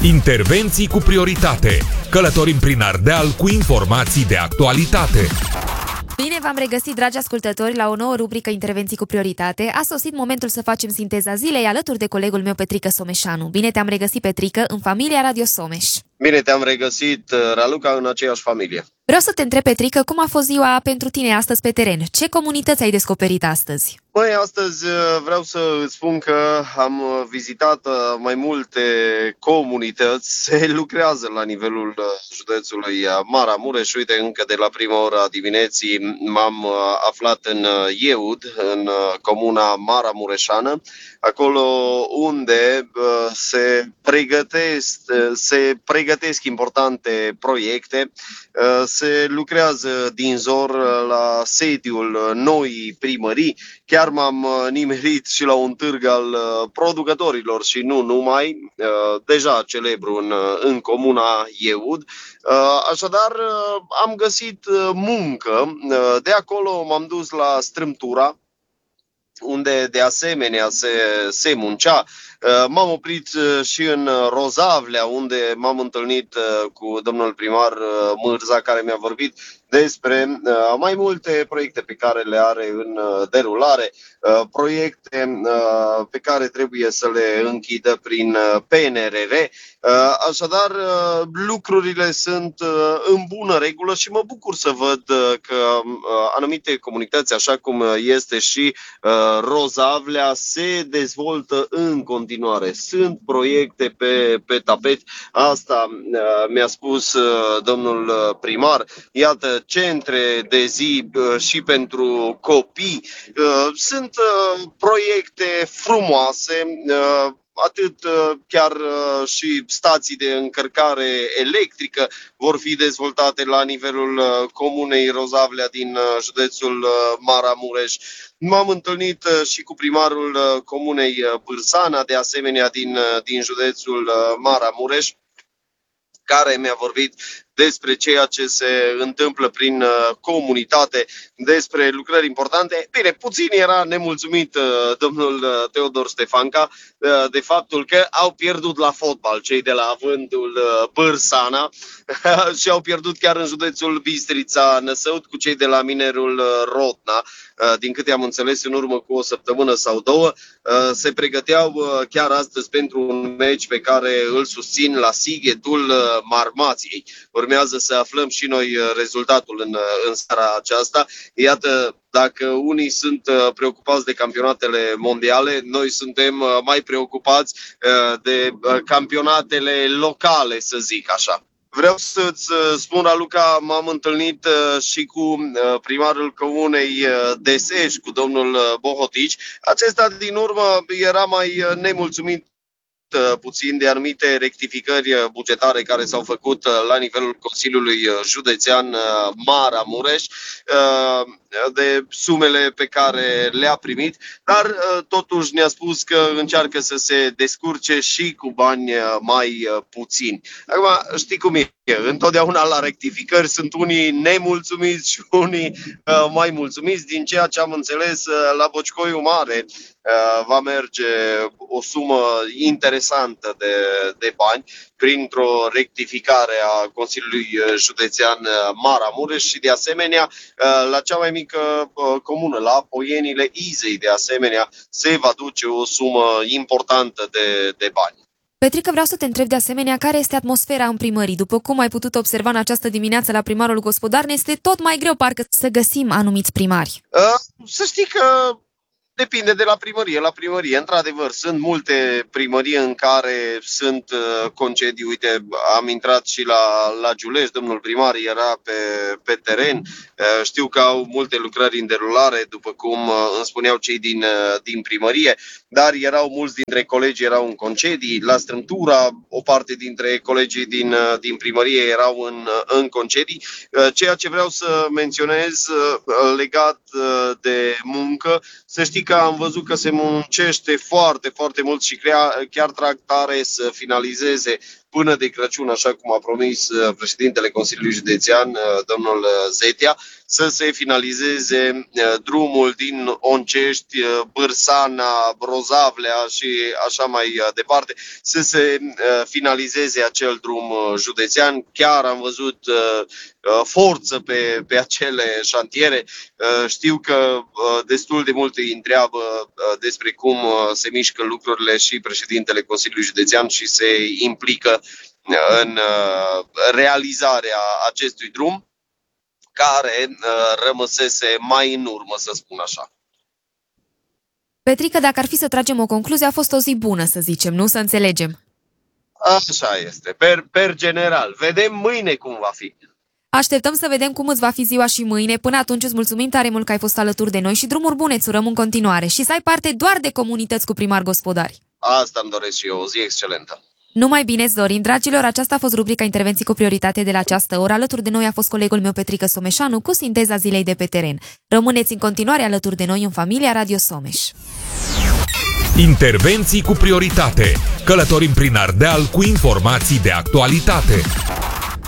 Intervenții cu prioritate. Călătorim prin Ardeal cu informații de actualitate. Bine v-am regăsit, dragi ascultători, la o nouă rubrică Intervenții cu prioritate. A sosit momentul să facem sinteza zilei alături de colegul meu, Petrică Someșanu. Bine te-am regăsit, Petrică, în familia Radio Someș. Bine te-am regăsit, Raluca, în aceeași familie. Vreau să te întreb, Petrică, cum a fost ziua pentru tine astăzi pe teren? Ce comunități ai descoperit astăzi? Băi, astăzi vreau să îți spun că am vizitat mai multe comunități. Se lucrează la nivelul județului Maramureș. Uite, încă de la prima oră a dimineții m-am aflat în Ieud, în comuna maramureșană, acolo unde se pregătesc importante proiecte. Se lucrează din zor la sediul noii primării. Chiar m-am nimerit și la un târg al producătorilor și nu numai, deja celebru în comuna Ieud. Așadar, am găsit muncă. De acolo m-am dus la Strâmtura, unde de asemenea se muncea. M-am oprit și în Rozavlea, unde m-am întâlnit cu domnul primar Mârza, care mi-a vorbit despre mai multe proiecte pe care le are în derulare, proiecte pe care trebuie să le închidă prin PNRR. Așadar, lucrurile sunt în bună regulă și mă bucur să văd că anumite comunități, așa cum este și Rozavlea, se dezvoltă în continuare. Sunt proiecte pe tapet. Asta mi-a spus domnul primar. Iată, centre de zi și pentru copii. Sunt proiecte frumoase, atât chiar și stații de încărcare electrică vor fi dezvoltate la nivelul comunei Rozavlea din județul Maramureș. M-am întâlnit și cu primarul comunei Bârsana, de asemenea din județul Maramureș, care mi-a vorbit despre ceea ce se întâmplă prin comunitate, despre lucrări importante. Bine, puțin era nemulțumit domnul Teodor Ștefanca de faptul că au pierdut la fotbal cei de la Avântul Bârsana și au pierdut chiar în județul Bistrița Năsăud cu cei de la Minerul Rotna. Din câte am înțeles, în urmă cu o săptămână sau două, se pregăteau chiar astăzi pentru un meci pe care îl susțin la Sighetul Marmației. Urmează să aflăm și noi rezultatul în seara aceasta. Iată, dacă unii sunt preocupați de campionatele mondiale, noi suntem mai preocupați de campionatele locale, să zic așa. Vreau să-ți spun, Raluca, m-am întâlnit și cu primarul comunei Deseș, cu domnul Bohotici. Acesta, din urmă, era mai nemulțumit puțin de anumite rectificări bugetare care s-au făcut la nivelul Consiliului Județean Maramureș, de sumele pe care le-a primit, dar totuși ne-a spus că încearcă să se descurce și cu bani mai puțini. Acum, știi cum e, întotdeauna la rectificări sunt unii nemulțumiți și unii mai mulțumiți. Din ceea ce am înțeles, la Bocicoiu Mare va merge o sumă interesantă de bani printr-o rectificare a Consiliului Județean Maramureș și de asemenea la cea mai mică comună, la Poienile Izei, de asemenea se va duce o sumă importantă de bani. Petrică, vreau să te întreb de asemenea care este atmosfera în primării. După cum ai putut observa în această dimineață la primarul gospodar, ne este tot mai greu parcă să găsim anumiți primari. Să știi că depinde de la primărie la primărie. Într-adevăr, sunt multe primării în care sunt concedii. Uite, am intrat și la Giulești, domnul primar era pe teren. Știu că au multe lucrări în derulare, după cum îmi spuneau cei din primărie, dar mulți dintre colegi erau în concedii. La Strâmtura, o parte dintre colegii din primărie erau în concedii. Ceea ce vreau să menționez legat de muncă, să știi că am văzut că se muncește foarte, foarte mult și chiar trag tare să finalizeze până de Crăciun, așa cum a promis președintele Consiliului Județean, domnul Zetia, să se finalizeze drumul din Oncești, Bârsana, Rozavlea și așa mai departe, să se finalizeze acel drum județean. Chiar am văzut forță pe acele șantiere. Știu că destul de mult îi întreabă despre cum se mișcă lucrurile și președintele Consiliului Județean și se implică în realizarea acestui drum, care rămăsese mai în urmă, să spun așa. Petrică, dacă ar fi să tragem o concluzie, a fost o zi bună, să zicem, nu? Să înțelegem. Așa este, per general. Vedem mâine cum va fi. Așteptăm să vedem cum îți va fi ziua și mâine. Până atunci îți mulțumim tare mult că ai fost alături de noi și drumuri bune îți urăm în continuare și să ai parte doar de comunități cu primari gospodari. Asta îmi doresc și eu, o zi excelentă. Numai bine îți dorim, dragilor, aceasta a fost rubrica Intervenții cu prioritate de la această oră. Alături de noi a fost colegul meu Petrică Someșanu cu sinteza zilei de pe teren. Rămâneți în continuare alături de noi în familia Radio Someș. Intervenții cu prioritate. Călătorim prin Ardeal cu informații de actualitate.